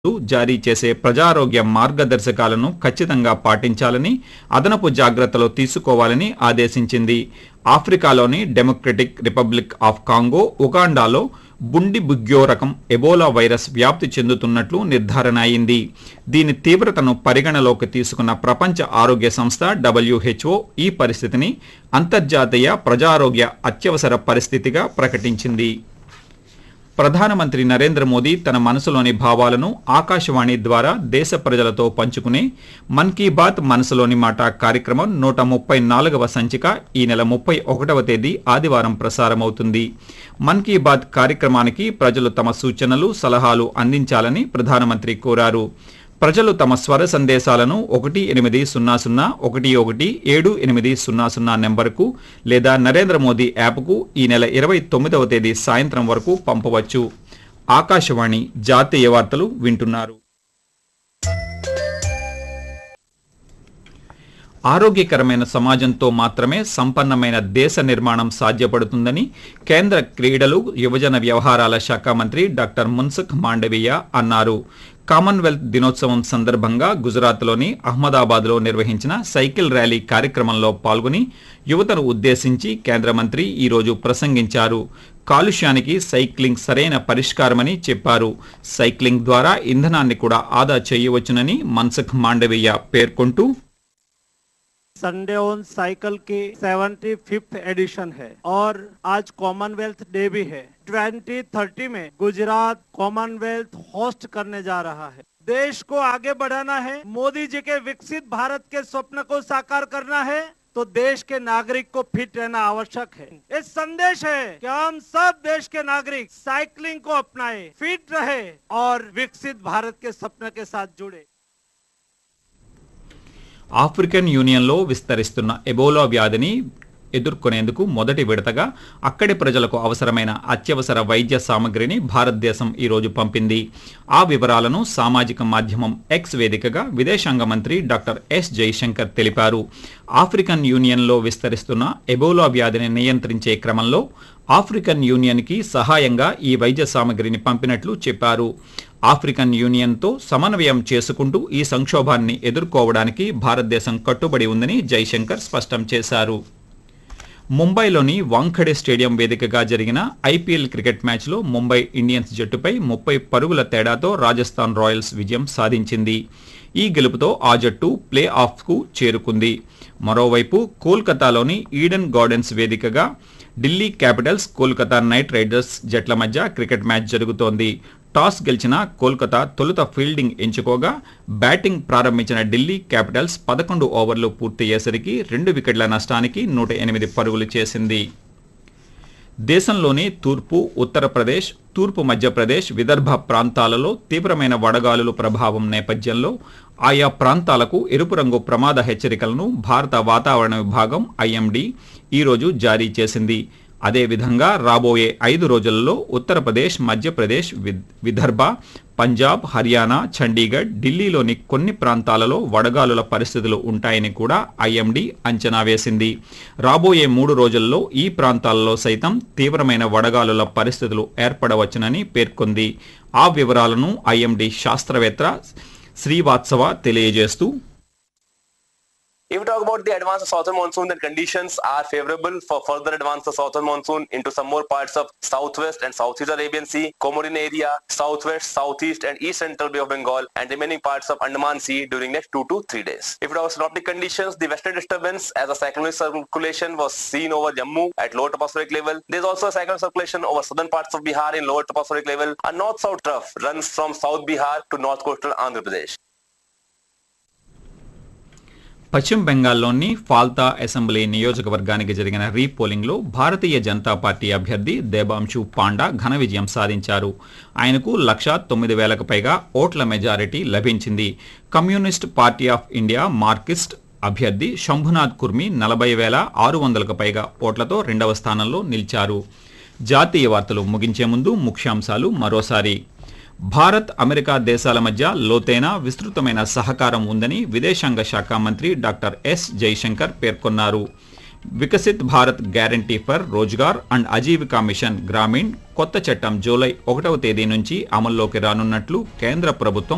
జారీ చేసే ప్రజారోగ్య మార్గదర్శకాలను ఖచ్చితంగా పాటించాలని, అదనపు జాగ్రత్తలు తీసుకోవాలని ఆదేశించింది. ఆఫ్రికాలోని democratic republic of Congo, ఉగాండాలో Bundibugyo రకం ఎబోలా వైరస్ వ్యాప్తి చెందుతున్నట్లు నిర్ధారణ అయింది. దీని తీవ్రతను పరిగణలోకి తీసుకున్న ప్రపంచ ఆరోగ్య సంస్థ WHO ఈ పరిస్థితిని అంతర్జాతీయ ప్రజారోగ్య అత్యవసర పరిస్థితిగా ప్రకటించింది. ప్రధానమంత్రి నరేంద్ర మోదీ తన మనసులోని భావాలను ఆకాశవాణి ద్వారా దేశ ప్రజలతో పంచుకునే మన్ కీ బాత్ మనసులోని మాట కార్యక్రమం 134వ సంచిక ఈ నెల 31వ తేదీ ఆదివారం ప్రసారమవుతుంది. మన్ కీ బాత్ కార్యక్రమానికి ప్రజలు తమ సూచనలు, సలహాలు అందించాలని ప్రధానమంత్రి కోరారు. ప్రజలు తమ స్వర సందేశాలను 1800117800 నెంబర్కు లేదా నరేంద్ర మోదీ యాప్కు ఈ నెల 29వ తేదీ సాయంత్రం వరకు పంపవచ్చు. ఆకాశవాణి జాతీయ వార్తలు వింటున్నారు. ఆరోగ్యకరమైన సమాజంతో మాత్రమే సంపన్నమైన దేశ నిర్మాణం సాధ్యపడుతుందని కేంద్ర క్రీడలు, యువజన వ్యవహారాల శాఖ మంత్రి డాక్టర్ మున్సుఖ్ మాండవీయ అన్నారు. కామన్వెల్త్ దినోత్సవం సందర్భంగా గుజరాత్లోని అహ్మదాబాద్లో నిర్వహించిన సైకిల్ ర్యాలీ కార్యక్రమంలో పాల్గొని యువతను ఉద్దేశించి కేంద్ర మంత్రి ఈరోజు ప్రసంగించారు. కాలుష్యానికి సైక్లింగ్ సరైన పరిష్కారమని చెప్పారు. సైక్లింగ్ ద్వారా ఇంధనాన్ని కూడా ఆదా చేయవచ్చునని మున్సుఖ్ మాండవీయ పేర్కొంటూ, संडे ऑन साइकिल की 75th एडिशन है और आज कॉमनवेल्थ डे भी है। 2030 में गुजरात कॉमनवेल्थ होस्ट करने जा रहा है। देश को आगे बढ़ाना है, मोदी जी के विकसित भारत के स्वप्न को साकार करना है, तो देश के नागरिक को फिट रहना आवश्यक है। ये संदेश है कि हम सब देश के नागरिक साइकिलिंग को अपनाएं, फिट रहे और विकसित भारत के सपने के साथ जुड़े। ఆఫ్రికన్ యూనియన్లో విస్తరిస్తున్న ఎబోలా వ్యాధిని ఎదుర్కొనేందుకు మొదటి విడతగా అక్కడి ప్రజలకు అవసరమైన అత్యవసర వైద్య సామగ్రిని భారతదేశం ఈరోజు పంపింది. ఆ వివరాలను సామాజిక మాధ్యమం ఎక్స్ వేదికగా విదేశాంగ మంత్రి డాక్టర్ ఎస్ జైశంకర్ తెలిపారు. ఆఫ్రికన్ యూనియన్లో విస్తరిస్తున్న ఎబోలా వ్యాధిని నియంత్రించే క్రమంలో ఆఫ్రికన్ యూనియన్కి సహాయంగా ఈ వైద్య సామగ్రిని పంపినట్లు చెప్పారు. ఆఫ్రికన్ యూనియన్తో సమన్వయం చేసుకుంటూ ఈ సంక్షోభాన్ని ఎదుర్కోవడానికి భారతదేశం కట్టుబడి ఉందని జైశంకర్ స్పష్టం చేశారు. ముంబైలోని వాంఖడే స్టేడియం వేదికగా జరిగిన ఐపీఎల్ క్రికెట్ మ్యాచ్లో ముంబై ఇండియన్స్ జట్టుపై 30 పరుగుల తేడాతో రాజస్థాన్ రాయల్స్ విజయం సాధించింది. ఈ గెలుపుతో ఆ జట్టు ప్లే ఆఫ్కు చేరుకుంది. మరోవైపు కోల్కతాలోని ఈడెన్ గార్డెన్స్ వేదికగా Delhi Capitals, Kolkata night riders జట్ల మధ్య క్రికెట్ మ్యాచ్ జరుగుతోంది. టాస్ గెలిచిన కోల్కతా తొలుత ఫీల్డింగ్ ఎంచుకోగా బ్యాటింగ్ ప్రారంభించిన ఢిల్లీ క్యాపిటల్స్ 11 ఓవర్లు పూర్తయ్యేసరికి 2 వికెట్ల నష్టానికి 108 పరుగులు చేసింది. దేశంలోని తూర్పు, ఉత్తరప్రదేశ్, తూర్పు మధ్యప్రదేశ్, విదర్భ ప్రాంతాలలో తీవ్రమైన వడగాలుల ప్రభావం నేపథ్యంలో ఆయా ప్రాంతాలకు ఎరుపు రంగు ప్రమాద హెచ్చరికలను భారత వాతావరణ విభాగం IMD ఈరోజు జారీ చేసింది. అదేవిధంగా రాబోయే 5 రోజులలో ఉత్తరప్రదేశ్, మధ్యప్రదేశ్, విదర్భ, పంజాబ్, హర్యానా, చండీగఢ్, ఢిల్లీలోని కొన్ని ప్రాంతాలలో వడగాలుల పరిస్థితులు ఉంటాయని కూడా IMD అంచనా వేసింది. రాబోయే 3 రోజుల్లో ఈ ప్రాంతాలలో సైతం తీవ్రమైన వడగాలుల పరిస్థితులు ఏర్పడవచ్చునని పేర్కొంది. ఆ వివరాలను IMD శాస్త్రవేత్త శ్రీవాత్సవ తెలియజేస్తూ, If we talk about the advance of southern monsoon, then conditions are favorable for further advance of southern monsoon into some more parts of southwest and southeast Arabian Sea, Comorin area, southwest, southeast and east central Bay of Bengal and remaining parts of Andaman Sea during next 2 to 3 days. If we talk about synoptic conditions, the western disturbance as a cyclonic circulation was seen over Jammu at lower tropospheric level. There is also a cyclonic circulation over southern parts of Bihar in lower tropospheric level. A north-south trough runs from South Bihar to north coastal Andhra Pradesh. పశ్చిమ బెంగాల్లోని ఫాల్తా assembly నియోజకవర్గానికి జరిగిన రీపోలింగ్లో Bharatiya Janata party అభ్యర్థి దేబాంశు panda ఘన విజయం సాధించారు. ఆయనకు 1,09,000కు పైగా ఓట్ల మెజారిటీ లభించింది. Communist party of India Marxist అభ్యర్థి శంభునాథ్ కుర్మి 40,600కు పైగా ఓట్లతో 2వ స్థానంలో నిలిచారు. జాతీయ వార్తలు ముగించే ముందు ముఖ్యాంశాలు మరోసారి. భారత్, అమెరికా దేశాల మధ్య లోతైన, విస్తృతమైన సహకారం ఉందని విదేశాంగ శాఖ మంత్రి డాక్టర్ ఎస్ జైశంకర్ పేర్కొన్నారు. Viksit Bharat guarantee for Rozgar and Aajeevika machine Grameen కొత్త చట్టం జూలై 1వ తేదీ నుంచి అమల్లోకి రానున్నట్లు కేంద్ర ప్రభుత్వం